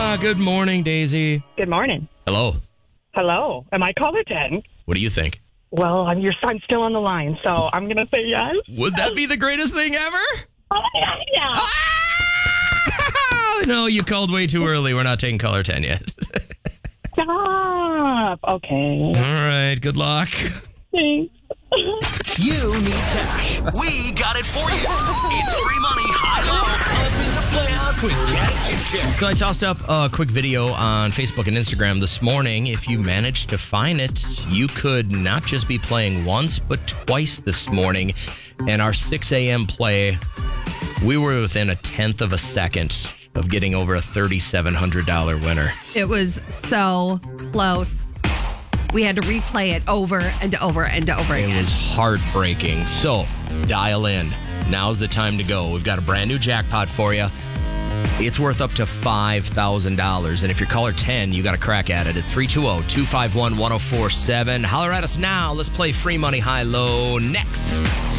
Good morning, Daisy. Good morning. Hello. Hello. Am I caller 10? What do you think? Well, your son's still on the line, so I'm going to say yes. Would that be the greatest thing ever? Oh, yeah. Ah! No, you called way too early. We're not taking caller 10 yet. Stop. Okay. All right. Good luck. Thanks. You need cash. We got it for you. It's free money, high-low, helping the playoffs with Cash and Check. So I tossed up a quick video on Facebook and Instagram this morning. If you managed to find it, you could not just be playing once, but twice this morning. And our 6 a.m. play, we were within a tenth of a second of getting over a $3,700 winner. It was so close. We had to replay it over and over and over It again. was heartbreaking. So dial in. Now's the time to go. We've got a brand new jackpot for you. It's worth up to $5,000. And if you're caller 10, you got a crack at it at 320-251-1047. Holler at us now. Let's play free money high-low next.